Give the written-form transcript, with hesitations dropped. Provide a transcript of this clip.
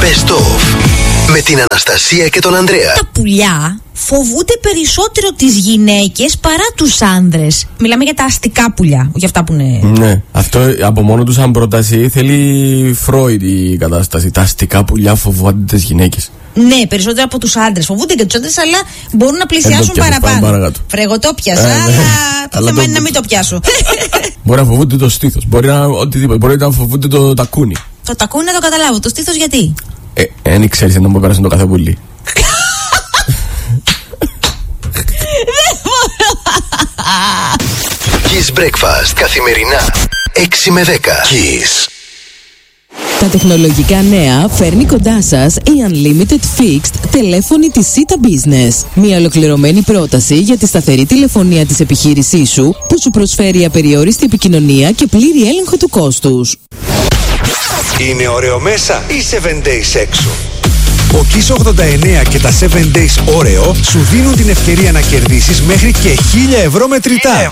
Best of με την Αναστασία και τον Ανδρέα. Τα πουλιά φοβούνται περισσότερο τις γυναίκες παρά τους άνδρες. Μιλάμε για τα αστικά πουλιά, όχι αυτά που είναι. Ναι, αυτό από μόνο του σαν πρόταση θέλει Φρόιντ η κατάσταση. Τα αστικά πουλιά φοβούνται τις γυναίκες. Ναι, περισσότερο από τους άντρες. Φοβούνται και τους άντρες, αλλά μπορούν να πλησιάσουν παραπάνω. Φρέγω το πιάσα, αλλά το θέμα είναι να μην το πιάσω. Μπορεί να φοβούνται το στήθος, μπορεί να φοβούνται το τακούνι. Το τακούνι να το καταλάβω, το στήθος γιατί? Δεν ξέρεις αν μου πέρασαν το κάθε πουλί. Kiss Breakfast καθημερινά 6 με 10. Kiss. Τα τεχνολογικά νέα φέρνει κοντά σας η Unlimited Fixed τηλέφωνη της Sita Business. Μια ολοκληρωμένη πρόταση για τη σταθερή τηλεφωνία της επιχείρησής σου που σου προσφέρει απεριόριστη επικοινωνία και πλήρη έλεγχο του κόστους. Είναι ωραίο μέσα ή 7 days έξω? Ο Kiss 89 και τα 7 days Oreo σου δίνουν την ευκαιρία να κερδίσεις μέχρι και 1.000 ευρώ μετρητά.